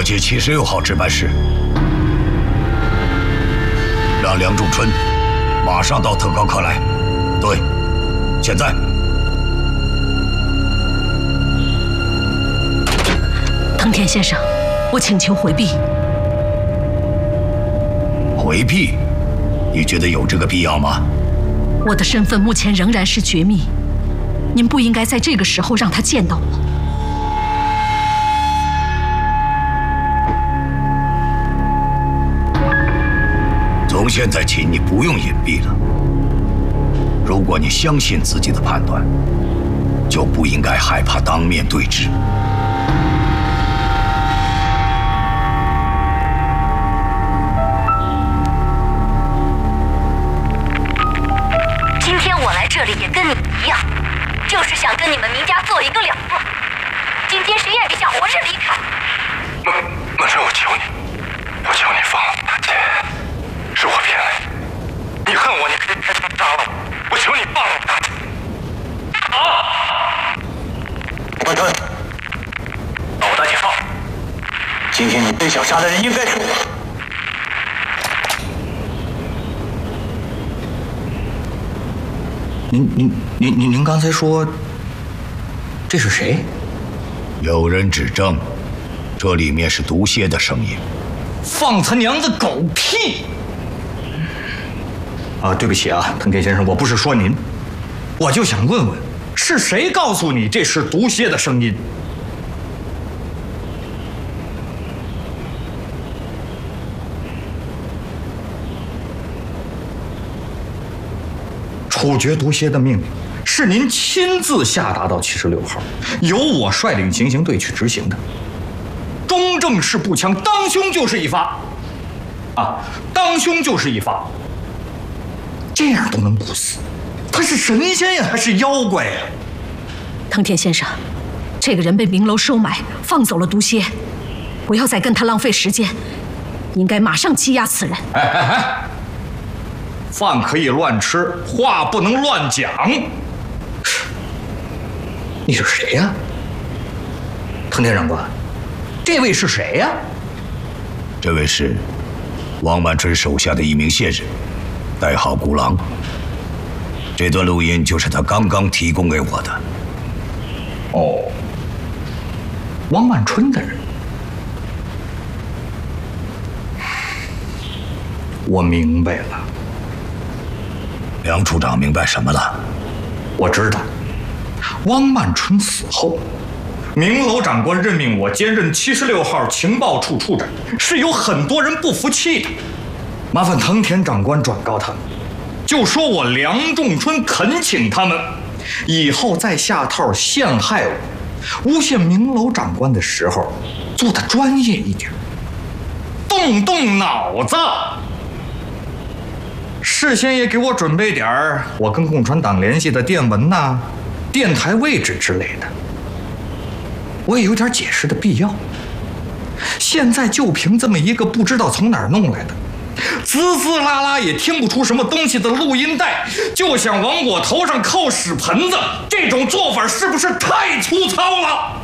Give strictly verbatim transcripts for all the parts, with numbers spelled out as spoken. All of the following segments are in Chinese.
接七十六号值班室，让梁仲春马上到特高科来。对，现在。 藤田先生，我请求回避。 回避？你觉得有这个必要吗？ 我的身份目前仍然是绝密，您不应该在这个时候让他见到我。 从现在起，你不用隐蔽了。如果你相信自己的判断，就不应该害怕当面对质。 今天我来这里也跟你一样，就是想跟你们明家做一个了断。今天谁也别想活着离开。 满满春，我求你，我求你放了我大姐，是我骗了你，你恨我，你可以杀了我，我求你放了我大姐。啊！满春，把我大姐放了。今天你最想杀的人应该是我。 您您您您您刚才说，这是谁？ 有人指证，这里面是毒蝎的声音。 放他娘的狗屁！啊，对不起啊，藤田先生，我不是说您，我就想问问，是谁告诉你这是毒蝎的声音？处决毒蝎的命令是您亲自下达到七十六号，由我率领行刑队去执行的。中正式步枪，当胸就是一发，啊，当胸就是一发。这样都能不死，他是神仙呀，还是妖怪呀？ 藤田先生，这个人被明楼收买，放走了毒蝎，不要再跟他浪费时间，应该马上羁押此人。 哎哎哎！饭可以乱吃，话不能乱讲。你是谁呀？藤田长官，这位是谁呀？ 这位是王满春手下的一名线人，代号孤狼。这段录音就是他刚刚提供给我的。 哦，王满春的人，我明白了。 梁处长明白什么了？ 我知道，汪曼春死后，明楼长官任命我兼任七十六号情报处处长，是有很多人不服气的。麻烦藤田长官转告他们，就说我梁仲春恳请他们，以后再下套陷害我、诬陷明楼长官的时候，做得专业一点，动动脑子。事先也给我准备点儿我跟共产党联系的电文呐、电台位置之类的，我也有点解释的必要。现在就凭这么一个不知道从哪儿弄来的，滋滋啦啦也听不出什么东西的录音带，就想往我头上扣屎盆子，这种做法是不是太粗糙了？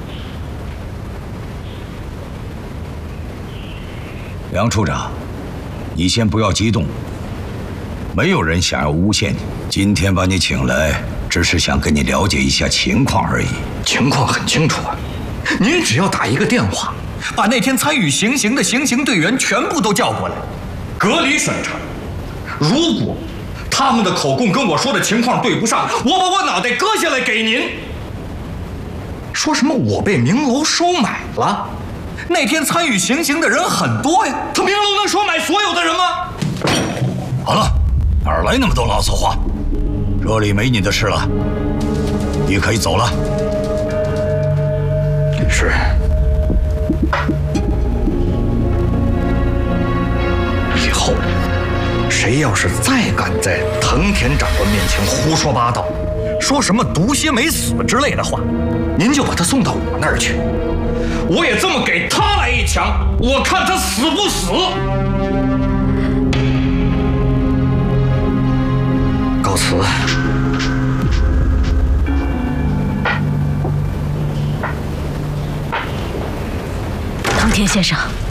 梁处长，你先不要激动。没有人想要诬陷你，今天把你请来，只是想跟你了解一下情况而已。 情况很清楚啊，您只要打一个电话，把那天参与行刑的行刑队员全部都叫过来，隔离审查。如果他们的口供跟我说的情况对不上，我把我脑袋割下来给您。说什么我被明楼收买了？那天参与行刑的人很多呀，他明楼能收买所有的人吗？ 好了，哪儿来那么多牢骚话？这里没你的事了，你可以走了。 是。以后谁要是再敢在藤田长官面前胡说八道，说什么毒蝎没死之类的话，您就把他送到我那儿去，我也这么给他来一枪，我看他死不死。告辞。 藤田先生，